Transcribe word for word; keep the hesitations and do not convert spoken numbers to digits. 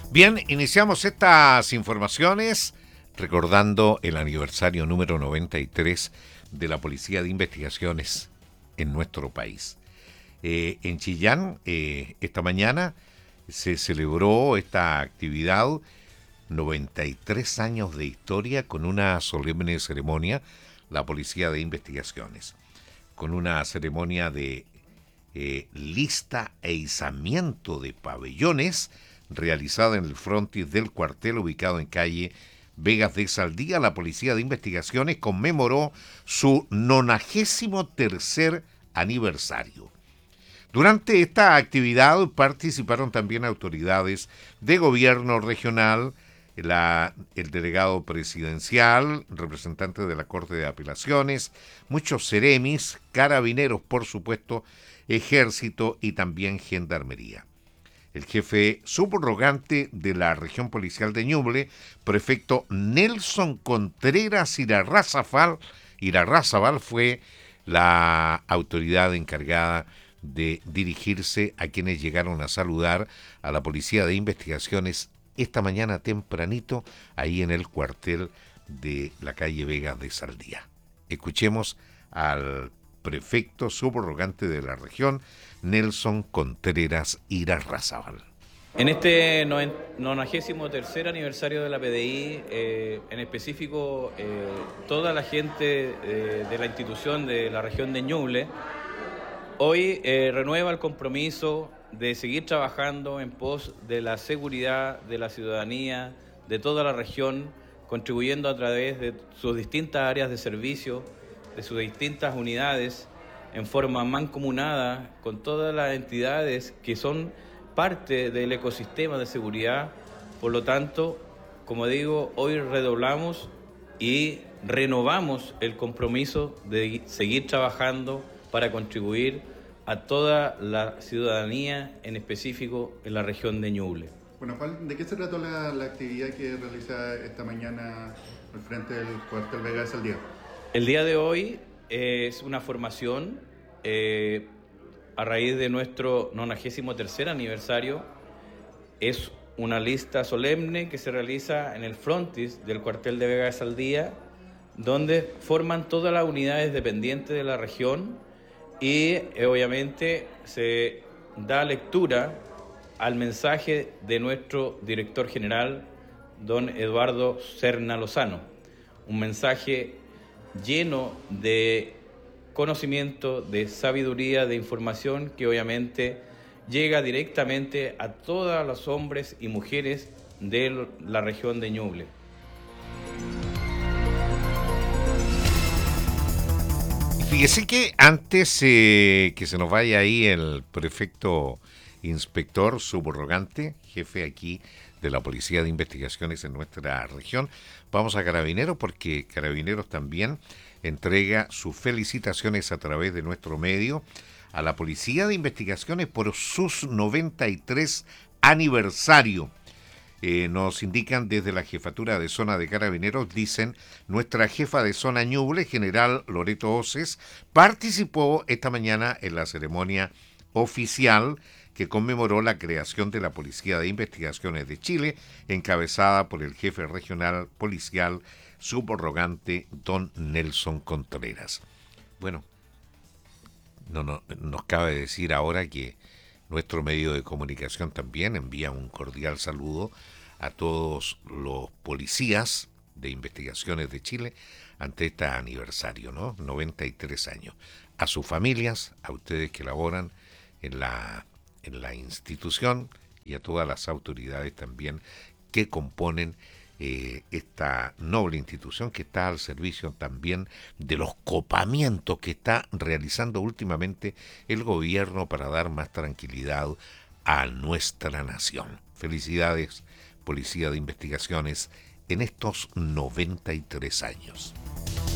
Bien, iniciamos estas informaciones recordando el aniversario número noventa y tres de la Policía de Investigaciones en nuestro país. Eh, en Chillán, eh, esta mañana se celebró esta actividad, noventa y tres años de historia, con una solemne ceremonia, la Policía de Investigaciones, con una ceremonia de eh, lista e izamiento de pabellones realizada en el frontis del cuartel ubicado en calle Vegas de Saldía. La Policía de Investigaciones conmemoró su nonagésimo tercer aniversario. Durante esta actividad participaron también autoridades de gobierno regional, la, el delegado presidencial, representantes de la Corte de Apelaciones, muchos seremis, carabineros, por supuesto, ejército y también gendarmería. El jefe subrogante de la región policial de Ñuble, prefecto Nelson Contreras Irarrázaval, Irarrázaval fue la autoridad encargada de dirigirse a quienes llegaron a saludar a la Policía de Investigaciones esta mañana tempranito, ahí en el cuartel de la calle Vegas de Saldía. Escuchemos al prefecto subrogante de la región, Nelson Contreras Irarrázaval. En este nonagésimo tercer aniversario de la P D I, eh, en específico eh, toda la gente eh, de la institución de la región de Ñuble, hoy eh, renueva el compromiso de seguir trabajando en pos de la seguridad de la ciudadanía de toda la región, contribuyendo a través de sus distintas áreas de servicio, de sus distintas unidades, en forma mancomunada con todas las entidades que son parte del ecosistema de seguridad. Por lo tanto, como digo, hoy redoblamos y renovamos el compromiso de seguir trabajando para contribuir a toda la ciudadanía, en específico en la región de Ñuble. Bueno, Juan, ¿de qué se trató la, la actividad que realiza esta mañana al frente del cuartel Vegas de Saldía? El día de hoy es una formación eh, a raíz de nuestro nonagésimo tercer aniversario. Es una lista solemne que se realiza en el frontis del cuartel de Vegas de Saldía, donde forman todas las unidades dependientes de la región y eh, obviamente se da lectura al mensaje de nuestro director general, don Eduardo Serna Lozano, un mensaje lleno de conocimiento, de sabiduría, de información que obviamente llega directamente a todos los hombres y mujeres de la región de Ñuble. Fíjese que antes eh, que se nos vaya ahí el prefecto inspector subrogante, jefe aquí de la Policía de Investigaciones en nuestra región, vamos a Carabineros, porque Carabineros también entrega sus felicitaciones a través de nuestro medio a la Policía de Investigaciones por sus noventa y tres aniversario. Eh, nos indican desde la jefatura de zona de Carabineros, dicen, nuestra jefa de zona Ñuble, general Loreto Oces, participó esta mañana en la ceremonia oficial que conmemoró la creación de la Policía de Investigaciones de Chile, encabezada por el jefe regional policial subrogante don Nelson Contreras. Bueno, no, no, nos cabe decir ahora que nuestro medio de comunicación también envía un cordial saludo a todos los policías de investigaciones de Chile ante este aniversario, ¿no? noventa y tres años. A sus familias, a ustedes que laboran en la, en la institución y a todas las autoridades también que componen eh, esta noble institución que está al servicio también de los copamientos que está realizando últimamente el gobierno para dar más tranquilidad a nuestra nación. Felicidades, Policía de Investigaciones, en estos noventa y tres años.